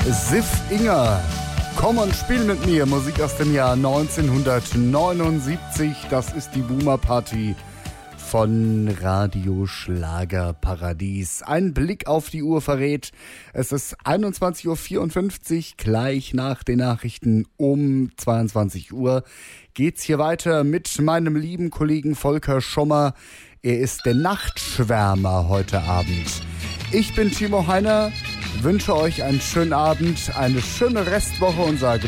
Siff Inger, komm und spiel mit mir. Musik aus dem Jahr 1979. Das ist die Boomer Party von Radio Schlagerparadies. Ein Blick auf die Uhr verrät, es ist 21.54 Uhr, gleich nach den Nachrichten um 22 Uhr geht's hier weiter mit meinem lieben Kollegen Volker Schommer. Er ist der Nachtschwärmer heute Abend. Ich bin Timo Heiner, wünsche euch einen schönen Abend, eine schöne Restwoche und sage